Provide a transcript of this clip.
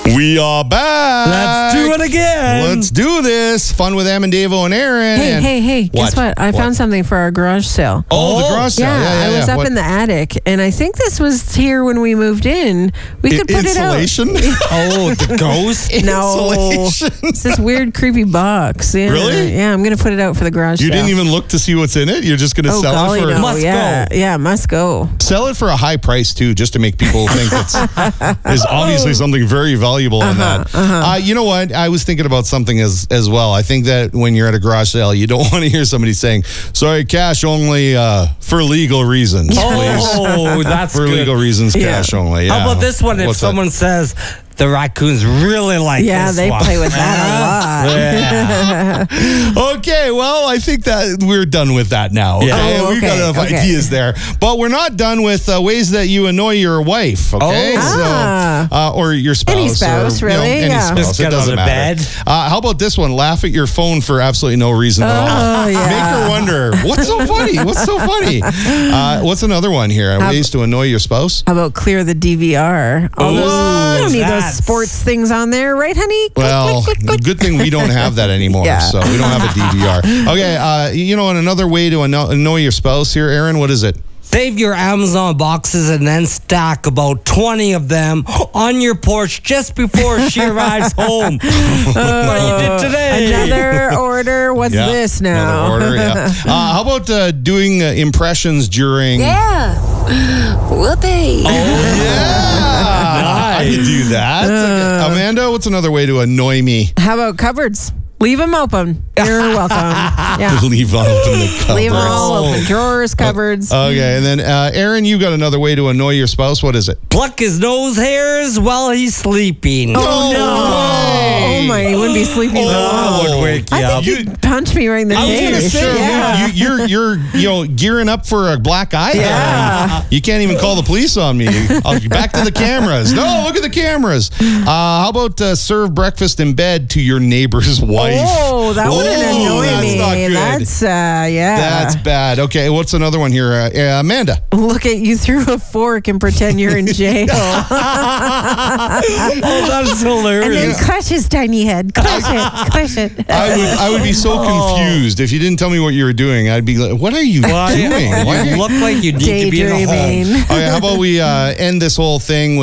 We are back. Let's do it again. Let's do this. Fun with Em and Davo and Aaron. Hey. Guess what? I found something for our garage sale. Oh, the garage sale. Yeah. I was up in the attic, and I think this was here when we moved in. We could put Insulation? it out. Oh, the ghost? No. Insulation. It's this weird, creepy box. Yeah. Really? Yeah, I'm going to put it out for the garage You sale. didn't even look to see what's in it? You're just going to sell golly, it for... no. Must Yeah, go. Yeah, must go. Sell it for a high price, too, just to make people think there's obviously something very valuable in that. You know what? I was thinking about something as well. I think that when you're at a garage sale, you don't want to hear somebody saying, sorry, cash only for legal reasons, please. Oh, that's For good. legal reasons, cash only. Yeah. How about this one? If What's that? someone says the raccoons really like Yeah, this they one. play with that a lot. Yeah. Okay, well, I think that we're done with that now. Okay? Yeah. Oh, We've got enough okay. ideas there. But we're not done with ways that you annoy your wife, okay? Oh. Or your spouse. Any spouse, or, you know, really? any Yeah. spouse. Just It get doesn't out of matter. bed. How about this one? Laugh at your phone for absolutely no reason at all. Oh, yeah. Make her wonder, what's so funny? What's so funny? What's another one here? Ways to annoy your spouse? How about clear the DVR? All those, you don't need those sports things on there, right, honey? Click, Well, click, click, click. good thing we don't have that anymore, Yeah. so we don't have a DVR. Okay, and another way to annoy your spouse here, Aaron, what is it? Save your Amazon boxes and then stack about 20 of them on your porch just before she arrives home. What you did today? Another order. What's Yeah, this now? Another order, yeah. How about doing impressions during... Yeah. Whoopee. Yeah, I could do that. Amanda, what's another way to annoy me? How about cupboards? Leave them open. You're welcome. Yeah. Leave open the cupboards. Leave them all open. Drawers, cupboards. Okay, and then Aaron, you got another way to annoy your spouse. What is it? Pluck his nose hairs while he's sleeping. Oh, no. way. Oh, my. He wouldn't be sleeping That long. would wake you I up. think you'd punch me right in the I was face. gonna say, Yeah. you're gearing up for a black eye. Yeah. You can't even call the police on me. Back to the cameras. No, look at the cameras. How about serve breakfast in bed to your neighbor's wife? Oh, that wouldn't annoy that's me. not good. That's, yeah. That's bad. Okay, what's another one here? Amanda. Look at you through a fork and pretend you're in jail. Oh, that's hilarious. And then crush his tiny head. Crush it. I would be so confused if you didn't tell me what you were doing. I'd be like, what are you doing? You look like you need to be in the home. Daydreaming. Okay, how about we end this whole thing